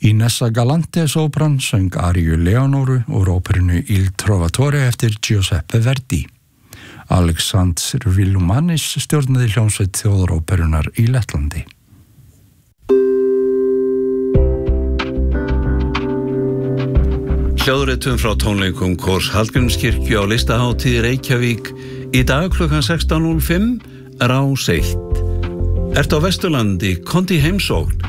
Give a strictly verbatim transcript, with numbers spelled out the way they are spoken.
Inessa Galante sopran söng aríu Leonoru úr óperunni Il Trovatore eftir Giuseppe Verdi. Aleksandr Vilumanis stjórnaði hljómsveit þjóðaróperunnar í Lettlandi. Hljóðritun frá tónleikum Kórs Hallgrímskirkju á Listahátíð Reykjavík í dag klukkan sextán núll fimm, Rás eitt. Ertu á Vesturlandi, komdu í heimsókn